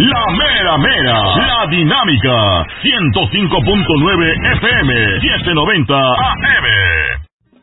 La mera mera, la dinámica, 105.9 FM, 790 AM.